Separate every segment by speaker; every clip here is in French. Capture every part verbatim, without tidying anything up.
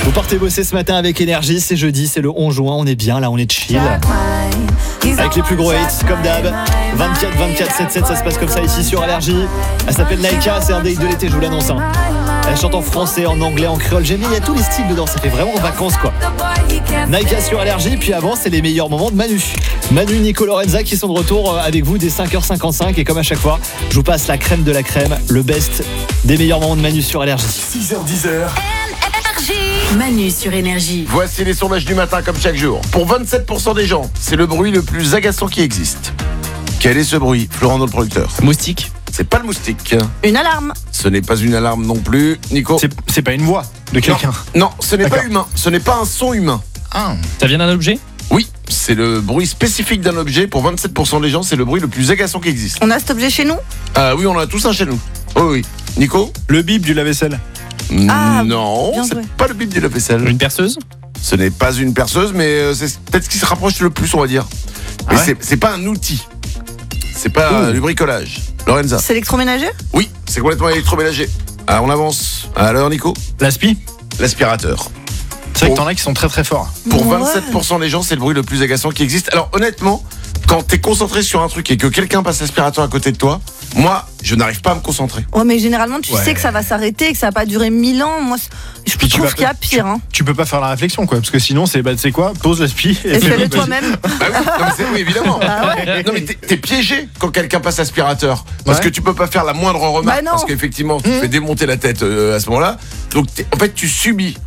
Speaker 1: Vous partez bosser ce matin avec énergie, c'est jeudi, c'est le onze juin, on est bien là, on est chill. Avec les plus gros hits, comme d'hab. vingt-quatre, vingt-quatre, sept sept, ça se passe comme ça ici sur Énergie. Elle s'appelle Naika, c'est un date de l'été, je vous l'annonce. Hein. Elle chante en français, en anglais, en créole. J'aime bien, il y a tous les styles dedans, ça fait vraiment vacances quoi. Naika sur Énergie, puis avant, c'est les meilleurs moments de Manu. Manu, Nico, Lorenza qui sont de retour avec vous dès cinq heures cinquante-cinq. Et comme à chaque fois, je vous passe la crème de la crème, le best des meilleurs moments de Manu sur Énergie.
Speaker 2: six heures dix.
Speaker 3: Manu sur Énergie.
Speaker 2: Voici les sondages du matin comme chaque jour. Pour vingt-sept pour cent des gens, c'est le bruit le plus agaçant qui existe. Quel est ce bruit, Florent, notre producteur?
Speaker 4: Moustique.
Speaker 2: C'est pas le moustique.
Speaker 5: Une alarme.
Speaker 2: Ce n'est pas une alarme non plus. Nico?
Speaker 4: C'est, c'est pas une voix de quelqu'un.
Speaker 2: Non, non, ce n'est
Speaker 4: D'accord.
Speaker 2: pas humain. Ce n'est pas un son humain.
Speaker 4: Ah.
Speaker 6: Ça vient d'un objet?
Speaker 2: Oui, c'est le bruit spécifique d'un objet. Pour vingt-sept pour cent des gens, c'est le bruit le plus agaçant qui existe.
Speaker 5: On a cet objet chez nous?
Speaker 2: Ah oui, on en a tous un chez nous. Oh oui. Nico?
Speaker 4: Le bip du lave-vaisselle.
Speaker 5: Ah,
Speaker 2: Non,
Speaker 5: bien
Speaker 2: c'est
Speaker 5: joué.
Speaker 2: pas le bip du lave-vaisselle.
Speaker 6: Une perceuse?
Speaker 2: Ce n'est pas une perceuse, mais euh, c'est peut-être ce qui se rapproche le plus, on va dire.
Speaker 4: Ah
Speaker 2: Mais
Speaker 4: ouais
Speaker 2: c'est, c'est pas un outil. C'est pas euh, du bricolage. Lorenza?
Speaker 5: C'est électroménager?
Speaker 2: Oui, c'est complètement électroménager. Ah, on avance. Alors, Nico?
Speaker 4: L'aspi.
Speaker 2: L'aspirateur.
Speaker 4: C'est vrai
Speaker 2: Oh.
Speaker 4: que t'en as qui sont très très forts.
Speaker 2: Pour
Speaker 5: Ouais.
Speaker 2: vingt-sept pour cent des gens, c'est le bruit le plus agaçant qui existe. Alors, honnêtement, quand t'es concentré sur un truc et que quelqu'un passe l'aspirateur à côté de toi, moi, je n'arrive pas à me concentrer.
Speaker 5: Ouais, mais généralement, tu
Speaker 4: Ouais.
Speaker 5: sais que ça va s'arrêter et que ça va pas durer mille ans. Moi, c'est- je
Speaker 4: Puis tu
Speaker 5: trouve
Speaker 4: vas
Speaker 5: qu'il y a
Speaker 4: pas-
Speaker 5: pire. Hein.
Speaker 4: Tu peux pas faire la réflexion quoi, parce que sinon c'est bah tu sais quoi, pose l'aspi
Speaker 5: Et
Speaker 4: fais-le,
Speaker 5: fais-le
Speaker 4: vas-y.
Speaker 5: toi-même.
Speaker 2: Bah oui, non, mais c'est, oui évidemment.
Speaker 5: Ah ouais.
Speaker 2: Non, mais t'es, t'es piégé quand quelqu'un passe l'aspirateur. Parce
Speaker 4: Ouais.
Speaker 2: que tu peux pas faire la moindre remarque.
Speaker 5: Bah non.
Speaker 2: Parce qu'effectivement, tu te
Speaker 4: Mmh.
Speaker 2: fais démonter la tête euh, à ce moment-là. Donc, t'es- en fait, tu subis.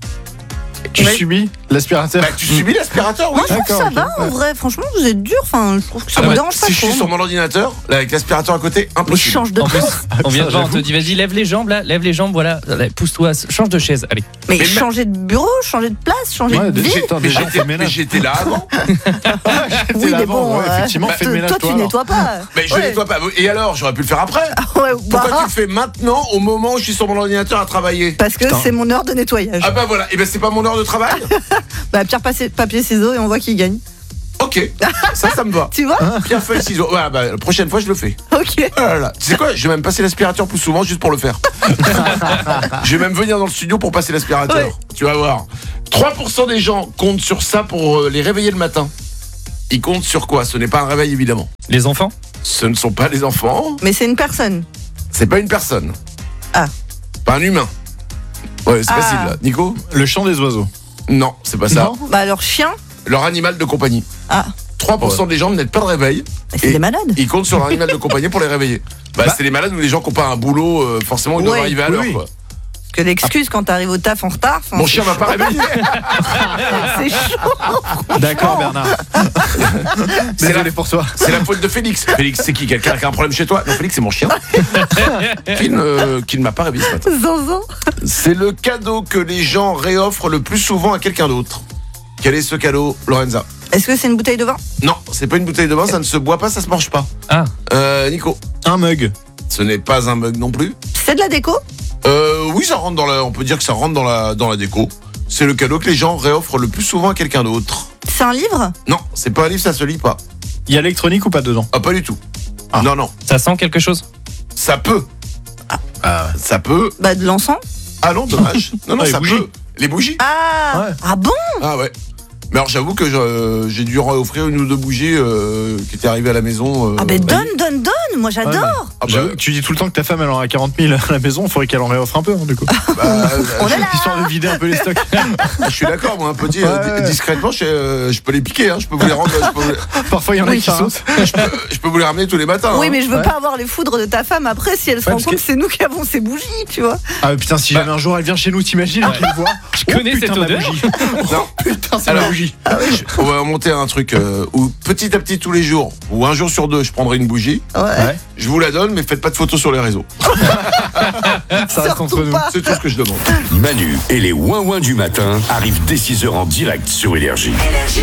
Speaker 4: Tu
Speaker 5: Ouais.
Speaker 4: subis l'aspirateur.
Speaker 2: Bah, tu subis l'aspirateur, oui.
Speaker 5: Moi, je trouve que
Speaker 4: D'accord,
Speaker 5: ça
Speaker 4: ok.
Speaker 5: va en vrai. Franchement, vous êtes dur. Enfin, je trouve que ça
Speaker 2: Ah
Speaker 5: me
Speaker 2: bah,
Speaker 5: dérange pas
Speaker 2: si je
Speaker 5: trop.
Speaker 2: suis sur mon ordinateur, là, avec l'aspirateur à côté,
Speaker 5: Mais
Speaker 2: impossible.
Speaker 5: change de
Speaker 6: En plus,
Speaker 5: place.
Speaker 6: on vient de
Speaker 4: Ça,
Speaker 6: voir, on te
Speaker 4: j'avoue.
Speaker 6: dit vas-y, lève les jambes là, lève les jambes, voilà, Allez, pousse-toi, change de chaise, allez.
Speaker 5: Mais,
Speaker 2: Mais
Speaker 5: changer de bureau, changer de place, changer
Speaker 4: Ouais,
Speaker 5: de vie.
Speaker 4: déjà, attends,
Speaker 2: Mais
Speaker 4: déjà, on
Speaker 2: j'étais,
Speaker 4: fait le
Speaker 2: mais
Speaker 4: ménage.
Speaker 2: j'étais là avant.
Speaker 4: T'es
Speaker 5: Oui,
Speaker 4: là
Speaker 5: mais
Speaker 4: avant,
Speaker 5: bon,
Speaker 4: ouais,
Speaker 5: euh,
Speaker 4: effectivement,
Speaker 5: bah,
Speaker 4: fais le ménage
Speaker 5: toi,
Speaker 4: toi.
Speaker 5: tu
Speaker 4: alors.
Speaker 5: nettoies pas.
Speaker 2: Mais je
Speaker 5: Ouais.
Speaker 2: nettoie pas. Et alors, j'aurais pu le faire après.
Speaker 5: Ouais,
Speaker 2: Pourquoi
Speaker 5: bah,
Speaker 2: tu le fais maintenant, au moment où je suis sur mon ordinateur à travailler?
Speaker 5: Parce que
Speaker 4: Putain.
Speaker 5: c'est mon heure de nettoyage.
Speaker 2: Ah bah voilà, et ben c'est pas mon heure de travail.
Speaker 5: Bah, pierre, papier, papier, ciseaux et on voit qui gagne.
Speaker 2: Ok, ça, ça me va.
Speaker 5: Tu vois?
Speaker 2: Pierre, feuille, ciseaux. Ouais, bah la prochaine fois, je le fais.
Speaker 5: Ok.
Speaker 2: Ah là là. Tu sais quoi? Je vais même passer l'aspirateur plus souvent juste pour le faire. Je vais même venir dans le studio pour passer l'aspirateur.
Speaker 5: Ouais.
Speaker 2: Tu vas voir. trois pour cent des gens comptent sur ça pour euh, les réveiller le matin. Ils comptent sur quoi? Ce n'est pas un réveil, évidemment.
Speaker 6: Les enfants?
Speaker 2: Ce ne sont pas les enfants.
Speaker 5: Mais c'est une personne.
Speaker 2: C'est pas une personne.
Speaker 5: Ah.
Speaker 2: Pas un humain. Ouais, c'est
Speaker 5: Ah.
Speaker 2: facile là. Nico?
Speaker 4: Le chant des oiseaux.
Speaker 2: Non, c'est pas ça.
Speaker 4: Non.
Speaker 5: Bah, alors, chien.
Speaker 2: Leur animal de compagnie.
Speaker 5: Ah.
Speaker 2: trois pour cent des gens ne mettent pas de réveil.
Speaker 5: Mais c'est
Speaker 2: Et-
Speaker 5: des malades.
Speaker 2: Ils comptent sur leur animal de compagnie pour les réveiller. Bah,
Speaker 4: Bah.
Speaker 2: c'est les malades ou les gens qui n'ont pas un boulot, euh, forcément, ils doivent
Speaker 5: Ouais.
Speaker 2: arriver à
Speaker 4: Oui,
Speaker 2: l'heure.
Speaker 4: oui.
Speaker 2: Quoi.
Speaker 5: Que l'excuse quand t'arrives au taf en retard. enfin,
Speaker 2: Mon
Speaker 5: c'est
Speaker 2: chien m'a pas réveillé.
Speaker 5: C'est chaud.
Speaker 4: D'accord Bernard.
Speaker 2: C'est
Speaker 4: Désolé
Speaker 2: la,
Speaker 4: pour toi.
Speaker 2: c'est la faute de Félix. Félix, c'est qui? Quelqu'un qui a un problème chez toi? Non, Félix, c'est mon chien. qui, ne, qui ne m'a pas réveillé ce matin.
Speaker 5: Zanzan.
Speaker 2: C'est le cadeau que les gens réoffrent le plus souvent à quelqu'un d'autre. Quel est ce cadeau, Lorenza?
Speaker 5: Est-ce que c'est une bouteille de vin?
Speaker 2: Non, c'est pas une bouteille de vin, ça ne se boit pas, ça se mange pas.
Speaker 6: Ah,
Speaker 2: Euh, Nico?
Speaker 4: Un mug.
Speaker 2: Ce n'est pas un mug non plus.
Speaker 5: C'est de la déco?
Speaker 2: Euh, oui, ça rentre dans la, on peut dire que ça rentre dans la, dans la déco. C'est le cadeau que les gens réoffrent le plus souvent à quelqu'un d'autre.
Speaker 5: C'est un livre?
Speaker 2: Non, c'est pas un livre, ça se lit pas.
Speaker 4: Il y a électronique ou pas dedans?
Speaker 2: Ah, pas du tout.
Speaker 4: Ah.
Speaker 2: Non, non.
Speaker 6: ça sent quelque chose?
Speaker 2: Ça peut.
Speaker 4: Ah.
Speaker 2: Ça peut.
Speaker 5: Bah, de l'encens?
Speaker 2: Ah non, dommage. Non, non,
Speaker 4: Ah, les
Speaker 2: ça
Speaker 4: bougies.
Speaker 2: peut. Les bougies?
Speaker 5: Ah.
Speaker 4: Ouais.
Speaker 5: Ah bon?
Speaker 2: Ah ouais. Mais alors j'avoue que je- j'ai dû offrir une ou deux bougies euh, qui étaient arrivées à la maison. euh,
Speaker 5: Ah ben
Speaker 2: bah,
Speaker 5: donne, donne, donne. Moi, j'adore.
Speaker 2: Ah bah,
Speaker 4: J'avoue que tu dis tout le temps que ta femme elle en a quarante mille à la maison, il faudrait qu'elle en réoffre un peu hein, du coup.
Speaker 2: bah, euh,
Speaker 5: On est là.
Speaker 4: Histoire de vider un peu les stocks.
Speaker 2: je, je suis d'accord, moi, un petit euh,
Speaker 4: Ouais, ouais.
Speaker 2: di- discrètement, je, euh, je peux les piquer, hein, je peux vous les rendre, je peux, vous-
Speaker 4: Parfois il y en a
Speaker 5: Oui,
Speaker 4: qui
Speaker 5: ça, hein.
Speaker 4: sautent.
Speaker 2: je peux- je peux vous les ramener tous les matins.
Speaker 5: Oui,
Speaker 2: hein.
Speaker 5: mais je veux
Speaker 4: Ouais.
Speaker 5: pas avoir les foudres de ta femme après si elle se
Speaker 4: Ouais,
Speaker 5: rend
Speaker 4: parce
Speaker 5: compte
Speaker 4: que-
Speaker 5: que c'est nous qui avons ces bougies, tu vois.
Speaker 4: Ah putain, si jamais un jour elle vient chez nous, t'imagines, elle le voit.
Speaker 6: Je connais
Speaker 4: putain,
Speaker 6: cette
Speaker 4: ma
Speaker 6: odeur.
Speaker 4: bougie.
Speaker 2: Non.
Speaker 4: Putain, c'est
Speaker 2: Alors,
Speaker 4: ma bougie.
Speaker 2: Je- on va monter un truc euh, où petit à petit tous les jours, ou un jour sur deux, je prendrai une bougie.
Speaker 5: Ouais.
Speaker 4: Ouais.
Speaker 2: Je vous la donne, mais faites pas de photos sur les réseaux.
Speaker 4: Ça reste entre
Speaker 5: Surtout
Speaker 4: nous.
Speaker 5: pas.
Speaker 2: C'est tout ce que je demande.
Speaker 7: Manu et les ouin-ouin du matin arrivent dès six heures en direct sur Énergie.
Speaker 3: Énergie.